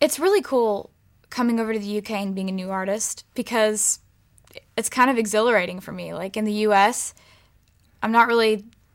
It's really cool coming over to the UK and being a new artist because it's kind of exhilarating for me. Like in the US, I'm not really